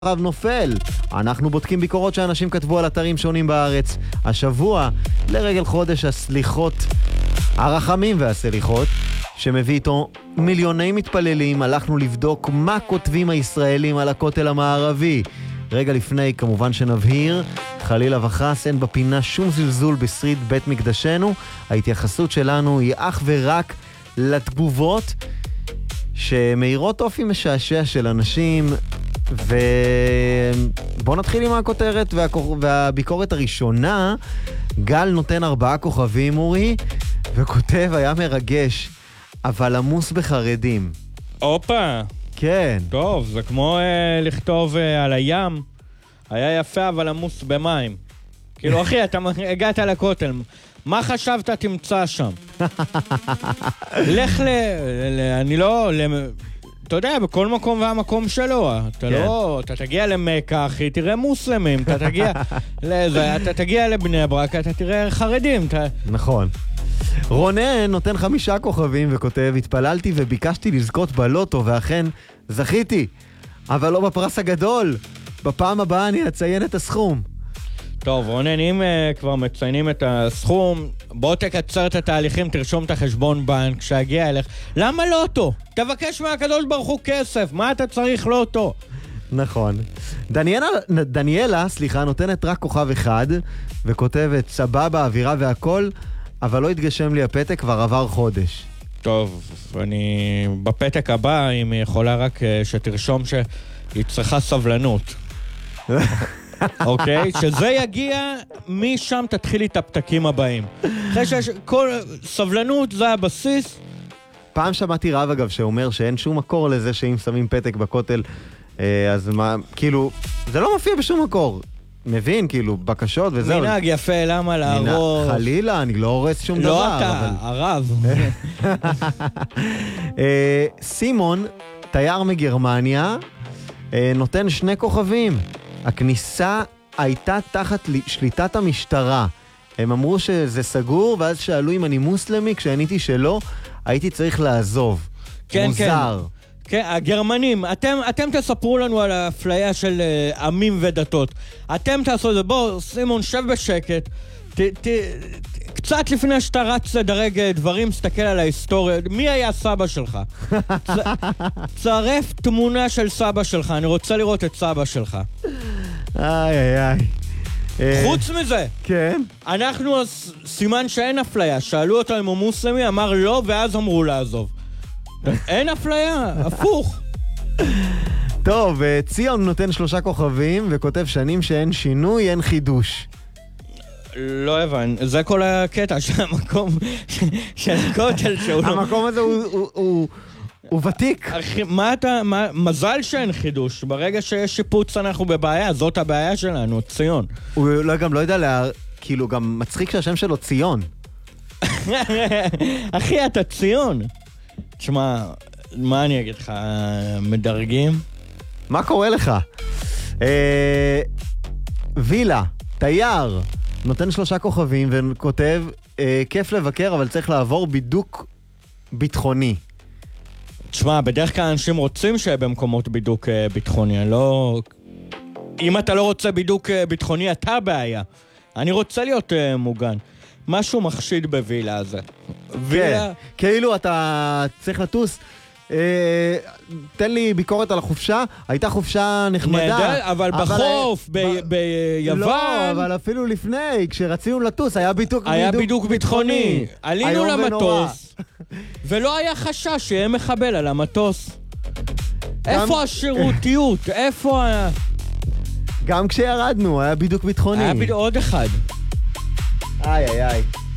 הרב נופל. אנחנו בודקים ביקורות שאנשים כתבו על אתרים שונים בארץ. השבוע, לרגל חודש הסליחות, הרחמים והסליחות, שמביא איתו מיליוני מתפללים, הלכנו לבדוק מה כותבים הישראלים על הכותל המערבי. רגע לפני, כמובן שנבהיר, חלילה וחס, אין בפינה שום זלזול בשריד בית מקדשנו. ההתייחסות שלנו היא אך ורק לתגובות שמאירות אופי משעשע של אנשים. ובואו נתחיל עם הכותרת והביקורת הראשונה. גל נותן 4 כוכבים, אורי, וכותב, היה מרגש, אבל עמוס בחרדים. אופה. כן. טוב, זה כמו לכתוב על הים, היה יפה אבל עמוס במים. כאילו, אחי, אתה הגעת לכותל, מה חשבת תמצא שם? לך אני לא... אתה יודע, בכל מקום והמקום שלו. אתה תגיע למכה, אחי, תראה מוסלמים, אתה תגיע לבני ברק, אתה תראה חרדים. נכון. רונן נותן 5 כוכבים וכותב, התפללתי וביקשתי לזכות בלוטו, ואכן זכיתי, אבל לא בפרס הגדול. בפעם הבאה אני אציין את הסכום. טוב, רונן, אם כבר מציינים את הסכום, בוא תקצר את התהליכים, תרשום את החשבון בנק שהגיע אליך. למה לוטו? תבקש מהקדוש ברוך הוא כסף, מה אתה צריך לוטו? נכון. דניאלה, נותנת רק כוכב אחד, וכותבת, סבבה, אווירה והכל, אבל לא התגשם לי הפתק, כבר עבר חודש. טוב, אני בפתק הבא, אם היא יכולה רק שתרשום שהיא צריכה סבלנות. אוקיי? שזה יגיע, משם תתחיל את הפתקים הבאים. אחרי שיש כל סבלנות, זה הבסיס. פעם שמעתי רב אגב שאומר שאין שום מקור לזה שאם שמים פתק בכותל, אז מה, כאילו, זה לא מופיע בשום מקור. מבין, כאילו, בקשות וזהו. מנהג יפה, למה להרוס? חלילה, אני לא הורס שום דבר. לא אתה, הרב. סימון, תייר מגרמניה, נותן 2 כוכבים. הכניסה הייתה תחת שליטת המשטרה. הם אמרו שזה סגור, ואז שאלו אם אני מוסלמי, כשעניתי שלא, הייתי צריך לעזוב. כן, מוזר. כן, הגרמנים, אתם תספרו לנו על האפליה של עמים ודתות. אתם תעשו את זה. בוא, סימון, שב בשקט. קצת לפני שאתה רץ לדרג דברים, סתכל על ההיסטוריה. מי היה סבא שלך? צרף תמונה של סבא שלך. אני רוצה לראות את סבא שלך. איי. חוץ מזה, כן. אנחנו סימן שאין אפליה. שאלו אותו אם הוא מוסלמי, אמר לא, ואז אמרו לעזוב. אין אפליה, הפוך. טוב, ציון נותן 3 כוכבים וכותב, שנים שאין שינוי, אין חידוש. לא הבן, זה כל הקטע של המקום של הכותל שהוא... המקום הזה הוא ותיק. אחי, מזל שאין חידוש. ברגע שיש שיפוץ אנחנו בבעיה, זאת הבעיה שלנו, ציון. הוא גם לא יודע, כאילו גם מצחיק שהשם שלו ציון. אחי, אתה ציון. תשמע, מה אני אגיד לך, מדרגים? מה קורה לך? וילה, תייר, נותן 3 כוכבים וכותב, כיף לבקר, אבל צריך לעבור בידוק ביטחוני. תשמע, בדרך כלל אנשים רוצים שיהיה במקומות בידוק ביטחוני, לא... אם אתה לא רוצה בידוק ביטחוני, אתה בעיה. אני רוצה להיות מוגן. משהו מחשיד בווילה הזה. וילה... כאילו אתה צריך לטוס. תן לי ביקורת על החופשה. הייתה חופשה נחמדה. נהדר, אבל בחוף, ביוון... לא, אבל אפילו לפני, כשרצינו לטוס, היה בידוק ביטחוני. עלינו למטוס, ולא היה חשש שיהיה מחבל על המטוס. איפה השירותיות? איפה ה... גם כשירדנו, היה בידוק ביטחוני. היה עוד אחד. איי.